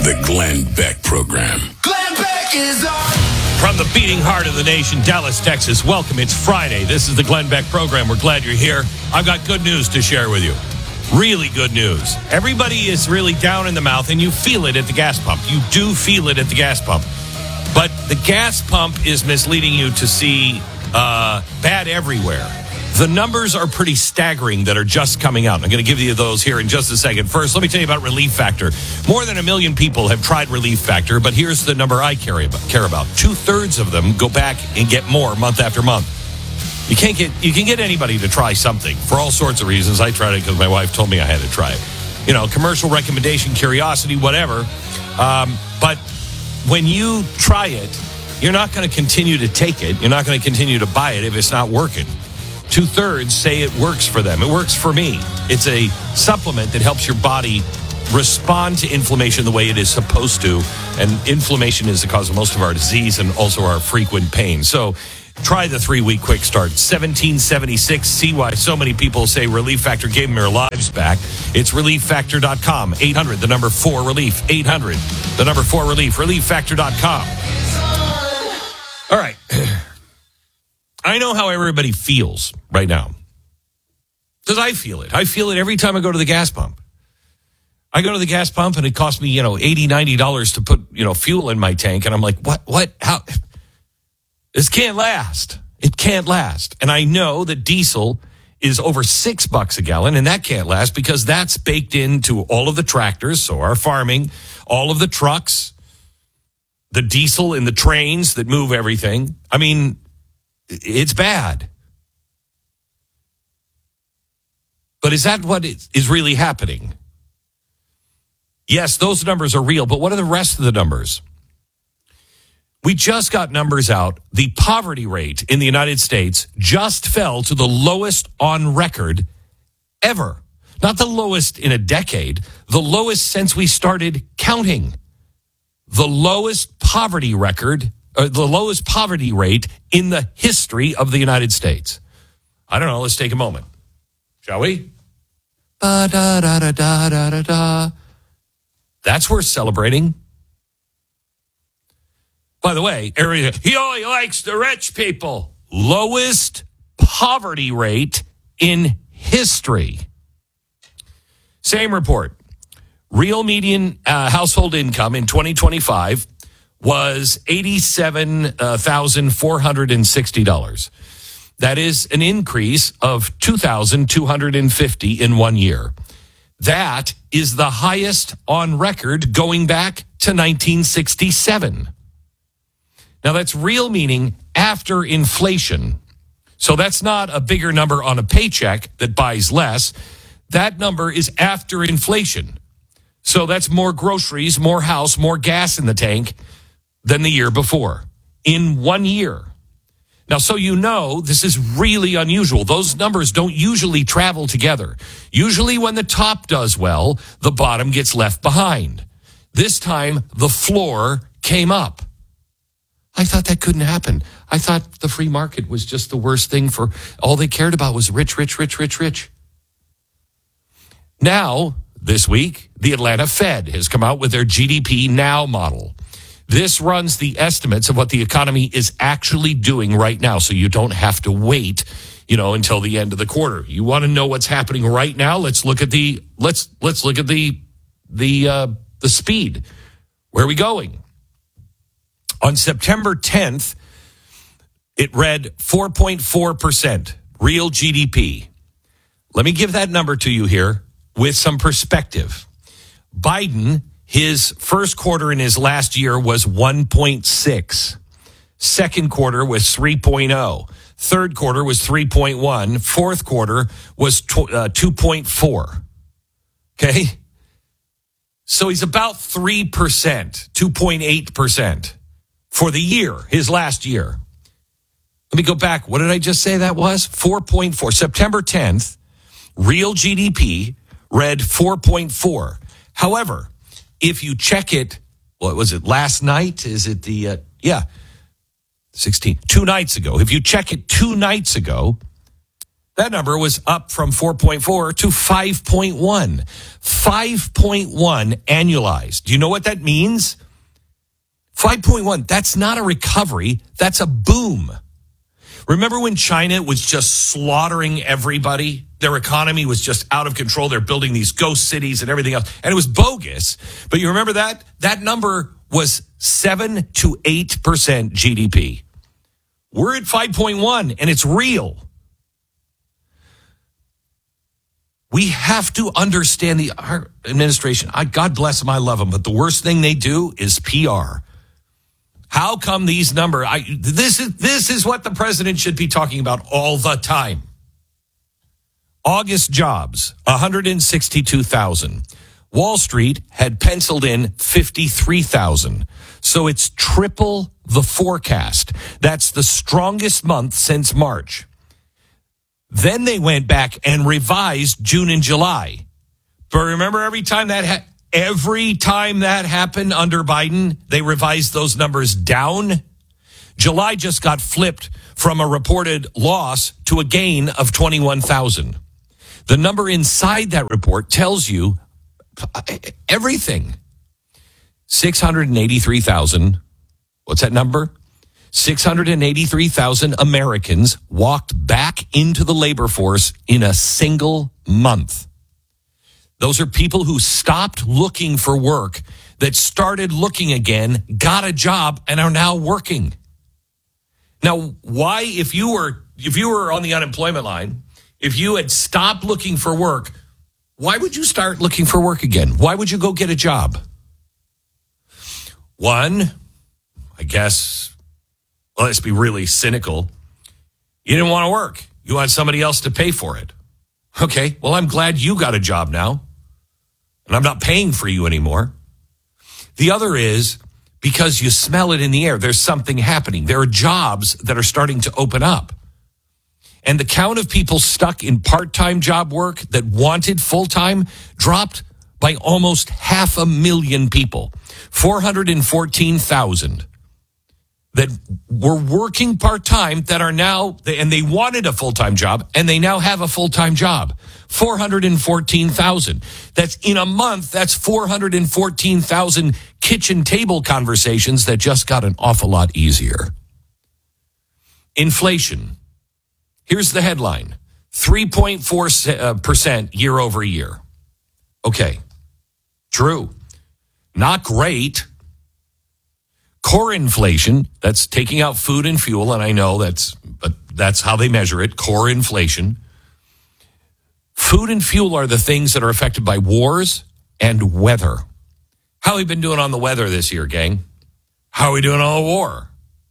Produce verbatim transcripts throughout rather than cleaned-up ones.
The Glenn Beck Program. Glenn Beck is on. From the beating heart of the nation, Dallas, Texas, welcome. It's Friday. This is the Glenn Beck Program. We're glad you're here. I've got good news to share with you. Really good news. Everybody is really down in the mouth, and you feel it at the gas pump. You do feel it at the gas pump. But the gas pump is misleading you to see uh, bad everywhere. The numbers are pretty staggering that are just coming out. I'm going to give you those here in just a second. First, let me tell you about Relief Factor. More than a million people have tried Relief Factor, but here's the number I care about. Two-thirds of them go back and get more month after month. You can't get you can get anybody to try something for all sorts of reasons. I tried it because my wife told me I had to try it. You know, commercial recommendation, curiosity, whatever. Um, but when you try it, you're not going to continue to take it. You're not going to continue to buy it if it's not working. Two-thirds say it works for them. It works for me. It's a supplement that helps your body respond to inflammation the way it is supposed to. And inflammation is the cause of most of our disease and also our frequent pain. So try the three-week quick start. seventeen seventy-six. See why so many people say Relief Factor gave them their lives back. It's relief factor dot com. eight hundred, the number four, relief. eight hundred, the number four, relief. relief factor dot com. All right. I know how everybody feels right now. Because I feel it. I feel it every time I go to the gas pump. I go to the gas pump and it costs me, you know, eighty dollars, ninety dollars to put, you know, fuel in my tank. And I'm like, what, what, how? This can't last. It can't last. And I know that diesel is over six bucks a gallon, and that can't last because that's baked into all of the tractors, so our farming, all of the trucks, the diesel in the trains that move everything. I mean, it's bad. But is that what is really happening? Yes, those numbers are real, but what are the rest of the numbers? We just got numbers out. The poverty rate in the United States just fell to the lowest on record ever. Not the lowest in a decade, the lowest since we started counting. The lowest poverty record, or the lowest poverty rate in the history of the United States. I don't know, let's take a moment. Shall we? Ba da da da da da da da. That's worth celebrating. By the way, area, he only likes the rich people. Lowest poverty rate in history. Same report. Real median uh, household income in twenty twenty-five was eighty-seven thousand four hundred sixty dollars. That is an increase of two thousand two hundred fifty dollars in one year. That is the highest on record going back to nineteen sixty-seven. Now, that's real meaning after inflation. So that's not a bigger number on a paycheck that buys less. That number is after inflation. So that's more groceries, more house, more gas in the tank than the year before in one year. Now, so you know, this is really unusual. Those numbers don't usually travel together. Usually when the top does well, the bottom gets left behind. This time, the floor came up. I thought that couldn't happen. I thought the free market was just the worst thing for all they cared about was rich, rich, rich, rich, rich. Now, this week, the Atlanta Fed has come out with their G D P Now model. This runs the estimates of what the economy is actually doing right now, so you don't have to wait, you know, until the end of the quarter. You want to know what's happening right now? Let's look at the let's let's look at the the uh, the speed. Where are we going? On September tenth, it read four point four percent real G D P. Let me give that number to you here with some perspective. Biden, his first quarter in his last year was one point six. Second quarter was three point oh. Third quarter was three point one. Fourth quarter was two point four. Okay? So he's about three percent, two point eight percent. For the year, his last year. Let me go back. What did I just say that was? four point four. September tenth, real G D P read four point four. However, if you check it, what was it, last night? Is it the, uh, yeah, sixteen, two nights ago. If you check it two nights ago, That number was up from four point four to five point one. five point one annualized. Do you know what that means? five point one, that's not a recovery, that's a boom. Remember when China was just slaughtering everybody? Their economy was just out of control. They're building these ghost cities and everything else. And it was bogus. But you remember that? That number was seven to eight percent G D P. We're at five point one, and it's real. We have to understand the our administration. I, God bless them, I love them. But the worst thing they do is P R. How come these numbers? I, this is this is what the president should be talking about all the time. August jobs, one hundred sixty-two thousand. Wall Street had penciled in fifty-three thousand. So it's triple the forecast. That's the strongest month since March. Then they went back and revised June and July. But remember, every time that ha- every time that happened under Biden, they revised those numbers down. July just got flipped from a reported loss to a gain of twenty-one thousand. The number inside that report tells you everything. six hundred eighty-three thousand. What's that number? six hundred eighty-three thousand Americans walked back into the labor force in a single month. Those are people who stopped looking for work, that started looking again, got a job, and are now working. Now, why, if you were if you were on the unemployment line, if you had stopped looking for work, why would you start looking for work again? Why would you go get a job? One, I guess, well, let's be really cynical. You didn't want to work. You want somebody else to pay for it. Okay, well, I'm glad you got a job now, and I'm not paying for you anymore. The other is because you smell it in the air. There's something happening. There are jobs that are starting to open up. And the count of people stuck in part-time job work that wanted full-time dropped by almost half a million people. four hundred fourteen thousand that were working part-time that are now, and they wanted a full-time job, and they now have a full-time job. four hundred fourteen thousand. That's in a month, that's four hundred fourteen thousand kitchen table conversations that just got an awful lot easier. Inflation. Here's the headline. three point four percent year over year. Okay. True. Not great. Core inflation, that's taking out food and fuel, and I know that's but that's how they measure it, core inflation. Food and fuel are the things that are affected by wars and weather. How have we been doing on the weather this year, gang? How are we doing on the war?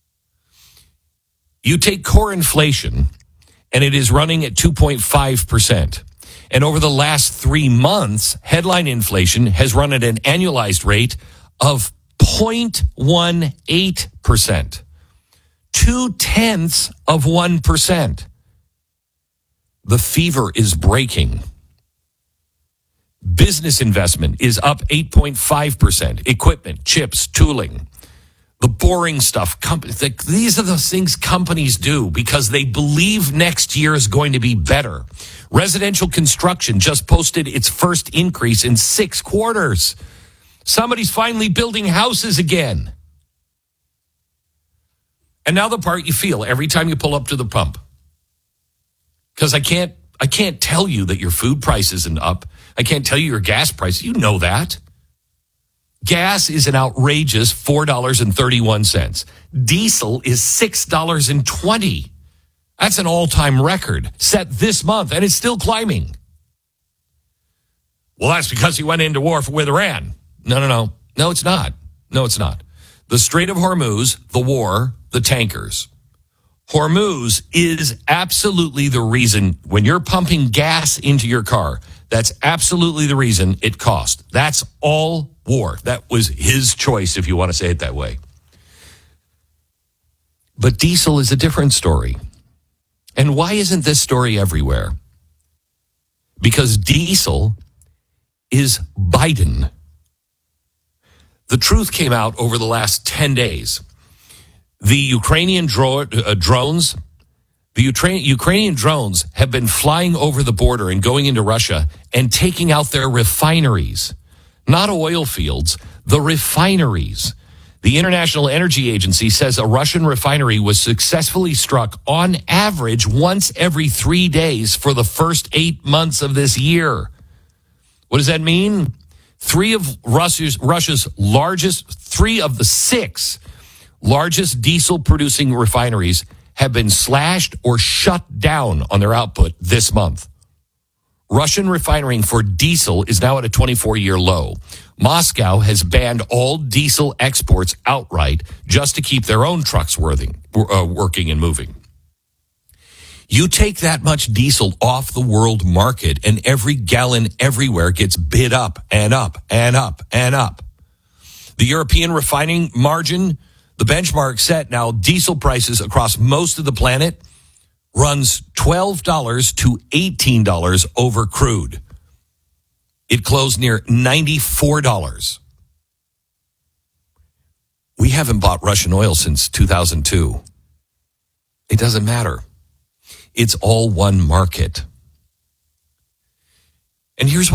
You take core inflation, and it is running at two point five percent. And over the last three months, headline inflation has run at an annualized rate of zero point one eight percent. Two-tenths of one percent. The fever is breaking. Business investment is up eight point five percent. Equipment, chips, tooling. The boring stuff. These are the things companies do because they believe next year is going to be better. Residential construction just posted its first increase in six quarters. Somebody's finally building houses again. And now the part you feel every time you pull up to the pump. Because I can't, I can't tell you that your food price isn't up. I can't tell you your gas price. You know that. Gas is an outrageous four dollars and thirty-one cents. Diesel is six dollars and twenty cents. That's an all-time record set this month, and it's still climbing. Well, that's because he went into war with Iran. No, no, no. No, it's not. No, it's not. The Strait of Hormuz, the war, the tankers. Hormuz is absolutely the reason when you're pumping gas into your car, that's absolutely the reason it cost. That's all war. That was his choice, if you want to say it that way. But diesel is a different story. And why isn't this story everywhere? Because diesel is Biden. The truth came out over the last ten days. The Ukrainian dro- uh, drones The Ukra- Ukrainian drones have been flying over the border and going into Russia and taking out their refineries. Not oil fields, the refineries. The International Energy Agency says a Russian refinery was successfully struck on average once every three days for the first eight months of this year. What does that mean? Three of Russia's, Russia's largest, three of the six largest diesel producing refineries have been slashed or shut down on their output this month. Russian refining for diesel is now at a twenty-four year low. Moscow has banned all diesel exports outright just to keep their own trucks worthing, uh, working and moving. You take that much diesel off the world market and every gallon everywhere gets bid up and up and up and up. The European refining margin, the benchmark set now, diesel prices across most of the planet runs twelve dollars to eighteen dollars over crude. It closed near ninety-four dollars. We haven't bought Russian oil since two thousand two. It doesn't matter. It's all one market. And here's what